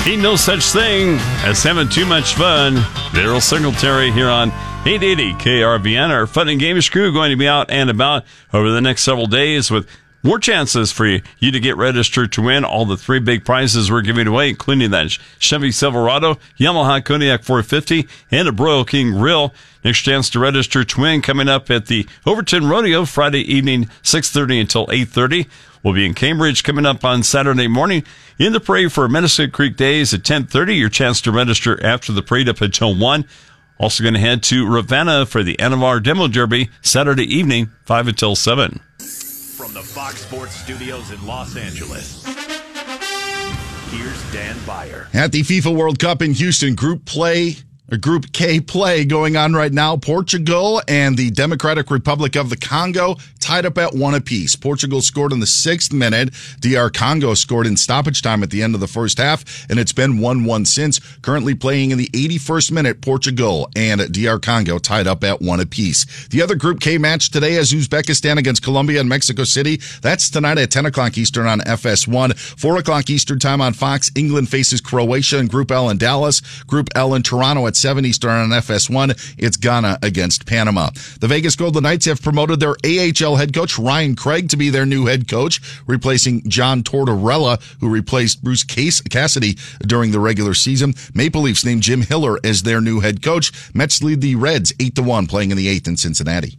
Ain't no such thing as having too much fun. Daryl Singletary here on 880 KRVN. Our fun and games crew going to be out and about over the next several days with more chances for you to get registered to win all the three big prizes we're giving away, including that Chevy Silverado, Yamaha Kodiak 450, and a Broil King grill. Next chance to register to win coming up at the Overton Rodeo Friday evening, 6:30 until 8:30. We'll be in Cambridge coming up on Saturday morning in the parade for Medicine Creek Days at 10:30. Your chance to register after the parade up until 1. Also going to head to Ravenna for the Anavar Demo Derby Saturday evening, 5 until 7. From the Fox Sports Studios in Los Angeles, here's Dan Beyer. At the FIFA World Cup in Houston, Group K play going on right now. Portugal and the Democratic Republic of the Congo tied up at 1 apiece. Portugal scored in the 6th minute. DR Congo scored in stoppage time at the end of the first half, and it's been 1-1 since. Currently playing in the 81st minute, Portugal and DR Congo tied up at 1 apiece. The other Group K match today is Uzbekistan against Colombia in Mexico City. That's tonight at 10 o'clock Eastern on FS1. 4 o'clock Eastern time on Fox. England faces Croatia in Group L in Dallas. Group L in Toronto at 7 Eastern on FS1. It's Ghana against Panama. The Vegas Golden Knights have promoted their AHL head coach Ryan Craig to be their new head coach, replacing John Tortorella, who replaced Bruce Cassidy during the regular season. Maple Leafs named Jim Hiller as their new head coach. Mets lead the Reds 8-1, playing in the 8th in Cincinnati.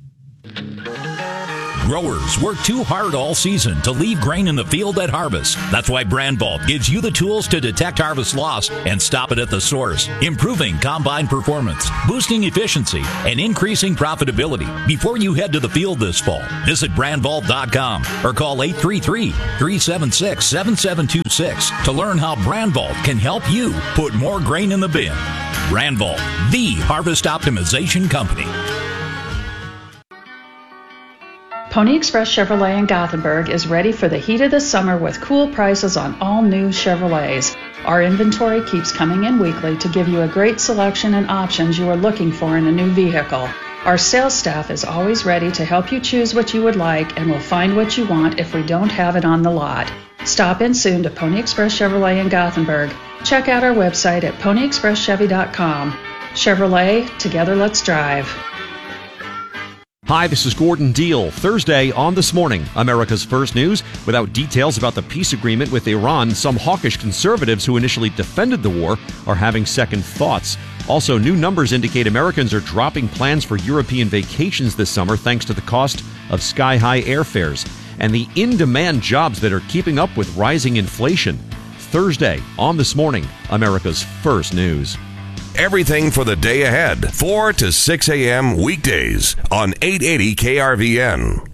Growers work too hard all season to leave grain in the field at harvest. That's why Brandvault gives you the tools to detect harvest loss and stop it at the source, improving combine performance, boosting efficiency, and increasing profitability. Before you head to the field this fall, visit Brandvault.com or call 833-376-7726 to learn how Brandvault can help you put more grain in the bin. Brandvault, the harvest optimization company. Pony Express Chevrolet in Gothenburg is ready for the heat of the summer with cool prices on all new Chevrolets. Our inventory keeps coming in weekly to give you a great selection and options you are looking for in a new vehicle. Our sales staff is always ready to help you choose what you would like and will find what you want if we don't have it on the lot. Stop in soon to Pony Express Chevrolet in Gothenburg. Check out our website at ponyexpresschevy.com. Chevrolet, together let's drive. Hi, this is Gordon Deal. Thursday on This Morning, America's First News. Without details about the peace agreement with Iran, some hawkish conservatives who initially defended the war are having second thoughts. Also, new numbers indicate Americans are dropping plans for European vacations this summer thanks to the cost of sky-high airfares and the in-demand jobs that are keeping up with rising inflation. Thursday on This Morning, America's First News. Everything for the day ahead, 4 to 6 a.m. weekdays on 880 KRVN.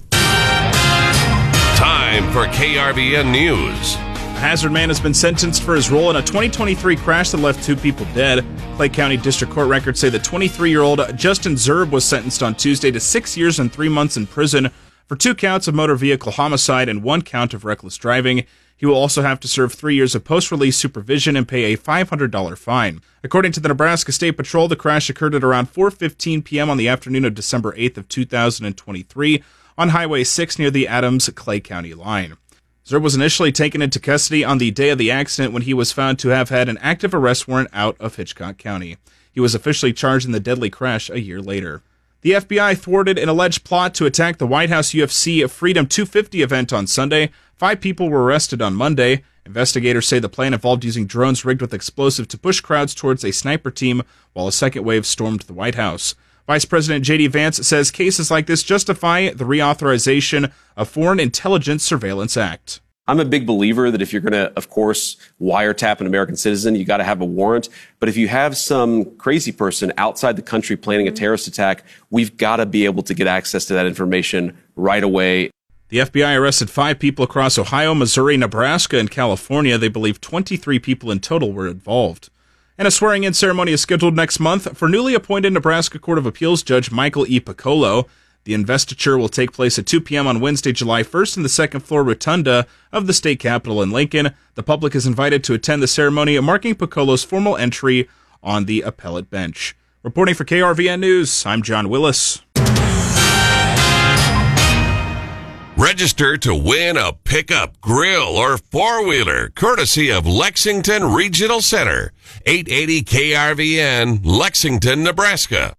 Time for KRVN News. A hazard man has been sentenced for his role in a 2023 crash that left 2 people dead. Clay County District Court records say the 23-year-old Justin Zerb was sentenced on Tuesday to 6 years and 3 months in prison for 2 counts of motor vehicle homicide and 1 count of reckless driving. He will also have to serve 3 years of post-release supervision and pay a $500 fine. According to the Nebraska State Patrol, the crash occurred at around 4:15 p.m. on the afternoon of December 8th of 2023 on Highway 6 near the Adams-Clay County line. Zerb was initially taken into custody on the day of the accident when he was found to have had an active arrest warrant out of Hitchcock County. He was officially charged in the deadly crash a year later. The FBI thwarted an alleged plot to attack the White House UFC Freedom 250 event on Sunday. 5 people were arrested on Monday. Investigators say the plan involved using drones rigged with explosives to push crowds towards a sniper team while a second wave stormed the White House. Vice President J.D. Vance says cases like this justify the reauthorization of Foreign Intelligence Surveillance Act. I'm a big believer that if you're going to, of course, wiretap an American citizen, you got to have a warrant. But if you have some crazy person outside the country planning a terrorist attack, we've got to be able to get access to that information right away. The FBI arrested 5 people across Ohio, Missouri, Nebraska, and California. They believe 23 people in total were involved. And a swearing-in ceremony is scheduled next month for newly appointed Nebraska Court of Appeals Judge Michael E. Piccolo. The investiture will take place at 2 p.m. on Wednesday, July 1st in the second-floor rotunda of the state capitol in Lincoln. The public is invited to attend the ceremony, marking Piccolo's formal entry on the appellate bench. Reporting for KRVN News, I'm John Willis. Register to win a pickup, grill, or four-wheeler courtesy of Lexington Regional Center, 880 KRVN, Lexington, Nebraska.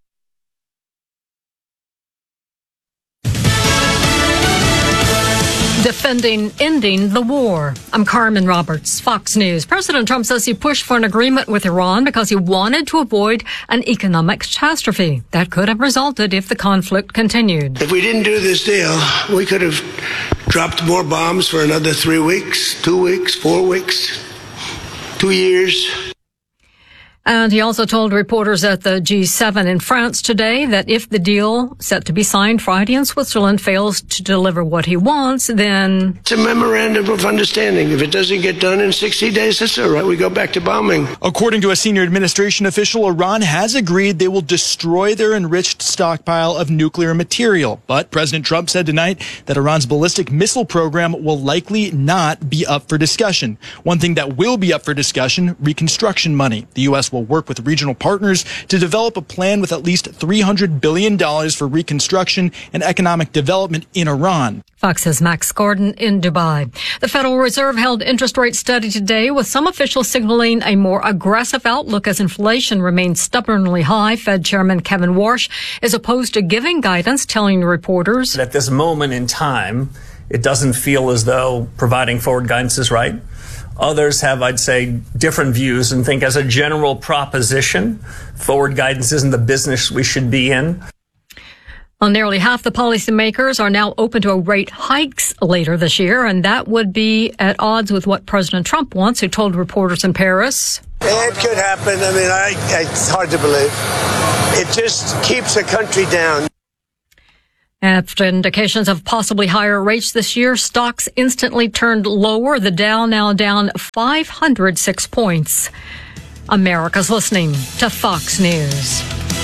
Defending ending the war. I'm Carmen Roberts, Fox News. President Trump says he pushed for an agreement with Iran because he wanted to avoid an economic catastrophe that could have resulted if the conflict continued. If we didn't do this deal, we could have dropped more bombs for another 3 weeks, 2 weeks, 4 weeks, 2 years. And he also told reporters at the G7 in France today that if the deal set to be signed Friday in Switzerland fails to deliver what he wants, then it's a memorandum of understanding. If it doesn't get done in 60 days, that's all right. We go back to bombing. According to a senior administration official, Iran has agreed they will destroy their enriched stockpile of nuclear material. But President Trump said tonight that Iran's ballistic missile program will likely not be up for discussion. One thing that will be up for discussion, reconstruction money. The U.S. will work with regional partners to develop a plan with at least $300 billion for reconstruction and economic development in Iran. Fox's Max Gordon in Dubai. The Federal Reserve held interest rate steady today, with some officials signaling a more aggressive outlook as inflation remains stubbornly high. Fed Chairman Kevin Warsh is opposed to giving guidance, telling reporters, at this moment in time, it doesn't feel as though providing forward guidance is right. Others have, I'd say, different views and think as a general proposition, forward guidance isn't the business we should be in. Well, nearly half the policymakers are now open to rate hikes later this year, and that would be at odds with what President Trump wants, who told reporters in Paris. It could happen. I mean, it's hard to believe. It just keeps the country down. After indications of possibly higher rates this year, stocks instantly turned lower. The Dow now down 506 points. America's listening to Fox News.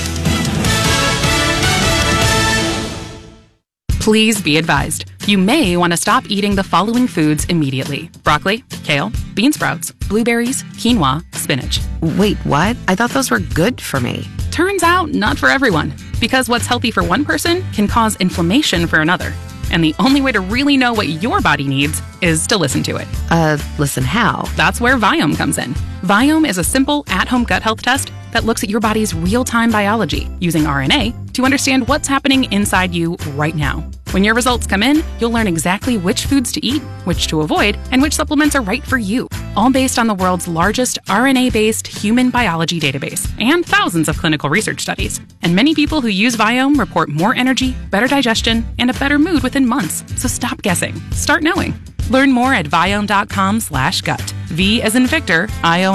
Please be advised. You may want to stop eating the following foods immediately. Broccoli, kale, bean sprouts, blueberries, quinoa, spinach. Wait, what? I thought those were good for me. Turns out, not for everyone. Because what's healthy for one person can cause inflammation for another. And the only way to really know what your body needs is to listen to it. Listen how? That's where Viome comes in. Viome is a simple, at-home gut health test that looks at your body's real-time biology using RNA to understand what's happening inside you right now. When your results come in, you'll learn exactly which foods to eat, which to avoid, and which supplements are right for you. All based on the world's largest RNA-based human biology database and thousands of clinical research studies. And many people who use Viome report more energy, better digestion, and a better mood within months. So stop guessing. Start knowing. Learn more at Viome.com/gut. V as in Victor,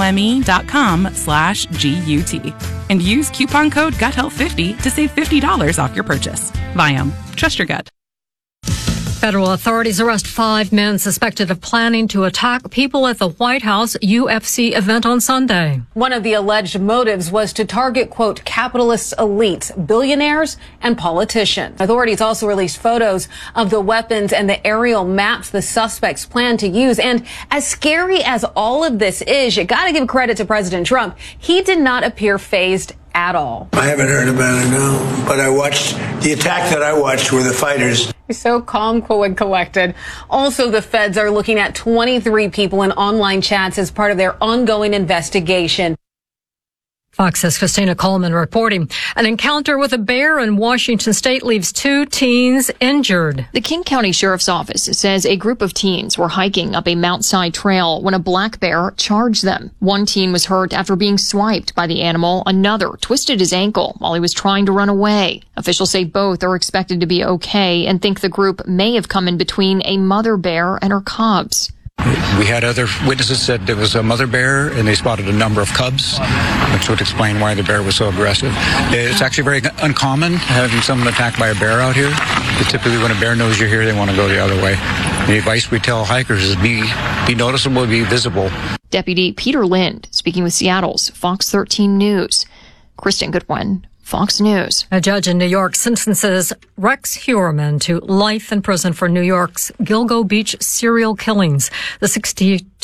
IOME.com/GUT. And use coupon code GUTHEALTH50 to save $50 off your purchase. Viome. Trust your gut. Federal authorities arrest 5 men suspected of planning to attack people at the White House UFC event on Sunday. One of the alleged motives was to target, quote, capitalist elites, billionaires, and politicians. Authorities also released photos of the weapons and the aerial maps the suspects plan to use. And as scary as all of this is, you got to give credit to President Trump. He did not appear fazed at all. I haven't heard about it, no. But I watched, the attack that I watched were the fighters. He's so calm, cool, and collected. Also, the feds are looking at 23 people in online chats as part of their ongoing investigation. Fox's Christina Coleman reporting. An encounter with a bear in Washington state leaves 2 teens injured. The King County Sheriff's Office says a group of teens were hiking up a mountainside trail when a black bear charged them. One teen was hurt after being swiped by the animal. Another twisted his ankle while he was trying to run away. Officials say both are expected to be okay and think the group may have come in between a mother bear and her cubs. We had other witnesses said there was a mother bear and they spotted a number of cubs, which would explain why the bear was so aggressive. It's actually very uncommon having someone attacked by a bear out here. But typically when a bear knows you're here, they want to go the other way. The advice we tell hikers is be noticeable, be visible. Deputy Peter Lind speaking with Seattle's Fox 13 News. Kristen Goodwin, Fox News. A judge in New York sentences Rex Heuermann to life in prison for New York's Gilgo Beach serial killings. The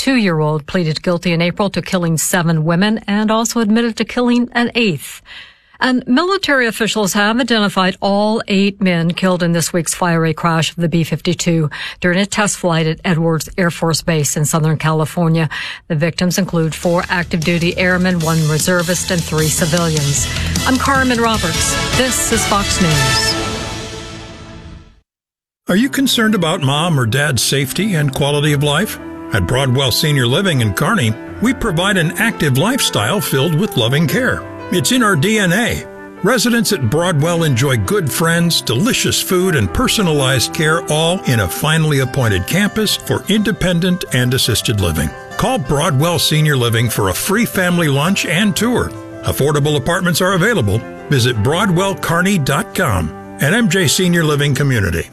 62-year-old pleaded guilty in April to killing 7 women and also admitted to killing an 8th. And military officials have identified all 8 men killed in this week's fiery crash of the B-52 during a test flight at Edwards Air Force Base in Southern California. The victims include 4 active duty airmen, 1 reservist, and 3 civilians. I'm Carmen Roberts. This is Fox News. Are you concerned about mom or dad's safety and quality of life? At Broadwell Senior Living in Kearney, we provide an active lifestyle filled with loving care. It's in our DNA. Residents at Broadwell enjoy good friends, delicious food, and personalized care, all in a finely appointed campus for independent and assisted living. Call Broadwell Senior Living for a free family lunch and tour. Affordable apartments are available. Visit BroadwellKearney.com. An MJ Senior Living community.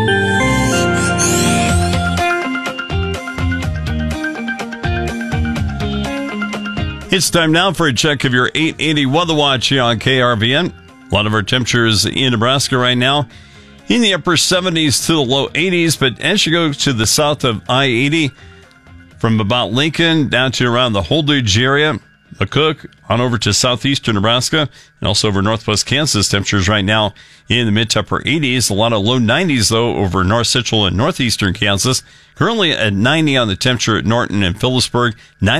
It's time now for a check of your 880 Weather Watch here on KRVN. A lot of our temperatures in Nebraska right now in the upper 70s to the low 80s, but as you go to the south of I-80, from about Lincoln down to around the Holdridge area, McCook, on over to southeastern Nebraska, and also over northwest Kansas, temperatures right now in the mid to upper 80s. A lot of low 90s, though, over north central and northeastern Kansas. Currently at 90 on the temperature at Norton and Phillipsburg,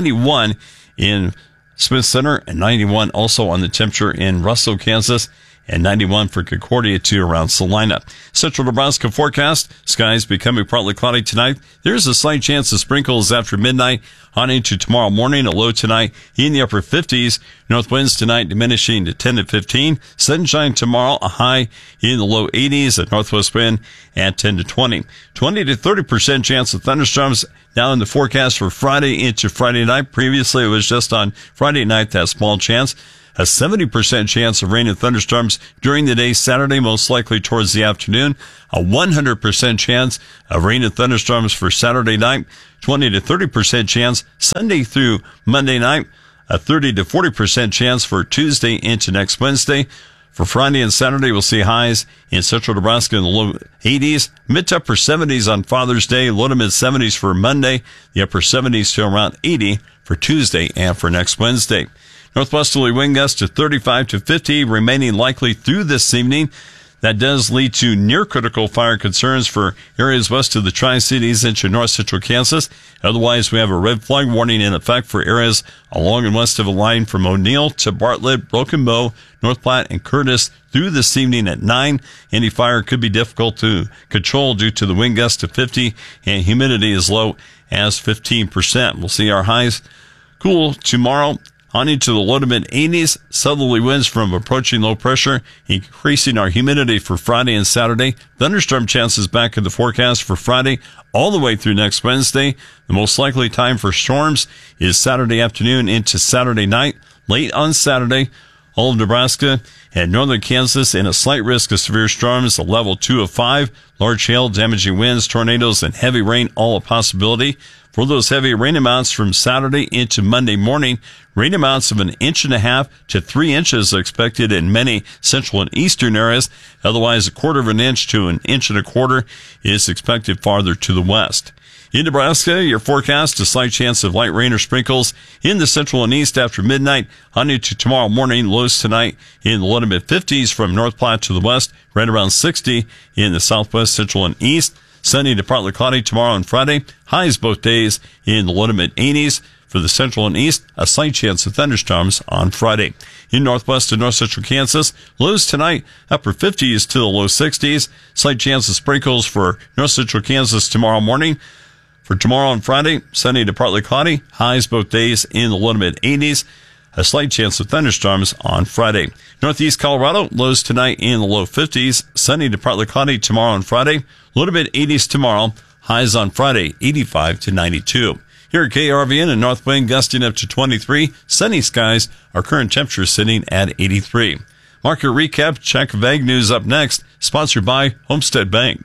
91 in Smith Center, and 91 also on the temperature in Russell, Kansas, and 91 for Concordia to around Salina. Central Nebraska forecast, skies becoming partly cloudy tonight. There's a slight chance of sprinkles after midnight on into tomorrow morning. A low tonight in the upper 50s. North winds tonight diminishing to 10 to 15. Sunshine tomorrow, a high in the low 80s. A northwest wind at 10 to 20. 20 to 30% chance of thunderstorms now in the forecast for Friday into Friday night. Previously, it was just on Friday night, that small chance. A 70% chance of rain and thunderstorms during the day Saturday, most likely towards the afternoon. A 100% chance of rain and thunderstorms for Saturday night. 20 to 30% chance Sunday through Monday night. A 30 to 40% chance for Tuesday into next Wednesday. For Friday and Saturday, we'll see highs in central Nebraska in the low 80s, mid to upper 70s on Father's Day, low to mid 70s for Monday, the upper 70s to around 80 for Tuesday and for next Wednesday. Northwesterly wind gusts to 35 to 50 remaining likely through this evening. That does lead to near critical fire concerns for areas west of the Tri-Cities into north central Kansas. Otherwise, we have a red flag warning in effect for areas along and west of the line from O'Neill to Bartlett, Broken Bow, North Platte, and Curtis through this evening at 9. Any fire could be difficult to control due to the wind gusts to 50 and humidity as low as 15%. We'll see our highs cool tomorrow. On into the low to mid 80s, southerly winds from approaching low pressure, increasing our humidity for Friday and Saturday. Thunderstorm chances back in the forecast for Friday all the way through next Wednesday. The most likely time for storms is Saturday afternoon into Saturday night. Late on Saturday, all of Nebraska and northern Kansas in a slight risk of severe storms, a level 2 of 5. Large hail, damaging winds, tornadoes, and heavy rain, all a possibility. For those heavy rain amounts from Saturday into Monday morning, rain amounts of 1.5 to 3 inches expected in many central and eastern areas. Otherwise, 1/4 inch to 1.25 inches is expected farther to the west. In Nebraska, your forecast, a slight chance of light rain or sprinkles in the central and east after midnight. On into tomorrow morning, lows tonight in the low to mid 50s from North Platte to the west, right around 60 in the southwest, central, and east. Sunny to partly cloudy tomorrow and Friday. Highs both days in the low to mid 80s. For the central and east, a slight chance of thunderstorms on Friday. In northwest and north central Kansas, lows tonight, upper 50s to the low 60s. Slight chance of sprinkles for north central Kansas tomorrow morning. For tomorrow and Friday, sunny to partly cloudy. Highs both days in the low to mid 80s. A slight chance of thunderstorms on Friday. Northeast Colorado, lows tonight in the low 50s. Sunny to partly cloudy tomorrow and Friday. Low to mid 80s tomorrow. Highs on Friday, 85 to 92. Here at KRVN, a north wind gusting up to 23. Sunny skies. Our current temperature sitting at 83. Market recap, check of ag news up next. Sponsored by Homestead Bank.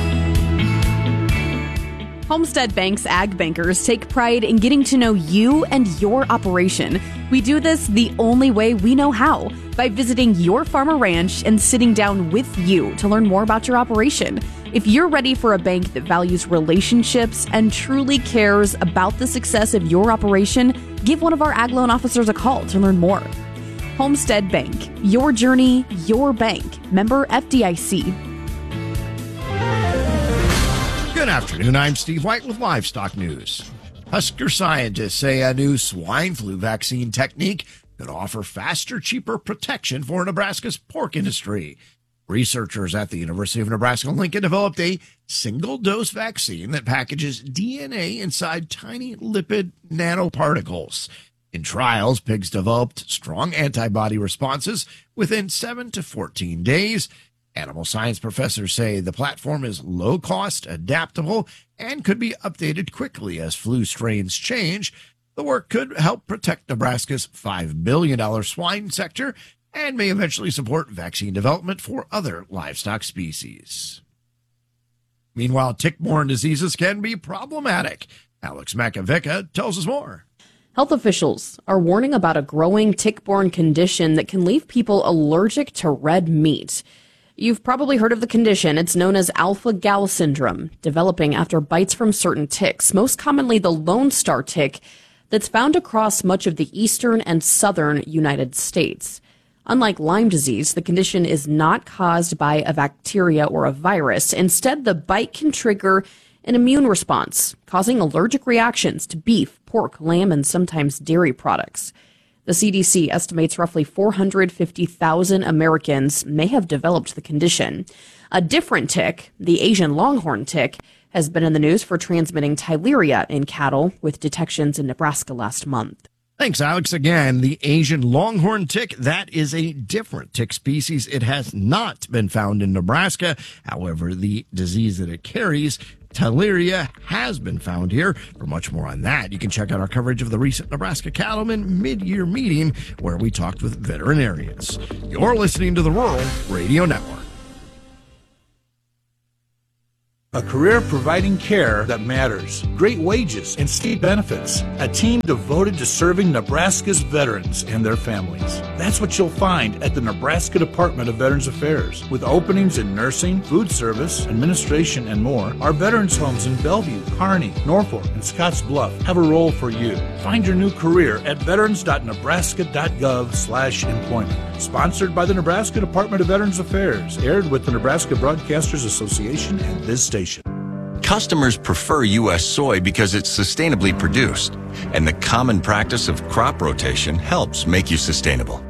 Homestead Bank's ag bankers take pride in getting to know you and your operation. We do this the only way we know how, by visiting your farm or ranch and sitting down with you to learn more about your operation. If you're ready for a bank that values relationships and truly cares about the success of your operation, give one of our ag loan officers a call to learn more. Homestead Bank. Your journey, your bank. Member FDIC. Good afternoon. I'm Steve White with Livestock News. Husker scientists say a new swine flu vaccine technique could offer faster, cheaper protection for Nebraska's pork industry. Researchers at the University of Nebraska-Lincoln developed a single-dose vaccine that packages DNA inside tiny lipid nanoparticles. In trials, pigs developed strong antibody responses within 7 to 14 days. Animal science professors say the platform is low-cost, adaptable, and could be updated quickly as flu strains change. The work could help protect Nebraska's $5 billion swine sector and may eventually support vaccine development for other livestock species. Meanwhile, tick-borne diseases can be problematic. Alex Makovica tells us more. Health officials are warning about a growing tick-borne condition that can leave people allergic to red meat. You've probably heard of the condition. It's known as alpha-gal syndrome, developing after bites from certain ticks, most commonly the Lone Star tick, that's found across much of the eastern and southern United States. Unlike Lyme disease, the condition is not caused by a bacteria or a virus. Instead, the bite can trigger an immune response, causing allergic reactions to beef, pork, lamb, and sometimes dairy products. The CDC estimates roughly 450,000 Americans may have developed the condition. A different tick, the Asian longhorn tick, has been in the news for transmitting Theileria in cattle, with detections in Nebraska last month. Thanks, Alex. Again, the Asian longhorn tick, that is a different tick species. It has not been found in Nebraska. However, the disease that it carries, Theileria, has been found here. For much more on that, you can check out our coverage of the recent Nebraska Cattlemen mid-year meeting where we talked with veterinarians. You're listening to the Rural Radio Network. A career providing care that matters, great wages and state benefits, a team devoted to serving Nebraska's veterans and their families. That's what you'll find at the Nebraska Department of Veterans Affairs. With openings in nursing, food service, administration, and more, our veterans homes in Bellevue, Kearney, Norfolk, and Scotts Bluff have a role for you. Find your new career at veterans.nebraska.gov/employment. Sponsored by the Nebraska Department of Veterans Affairs, aired with the Nebraska Broadcasters Association and this station. Customers prefer U.S. soy because it's sustainably produced, and the common practice of crop rotation helps make you sustainable.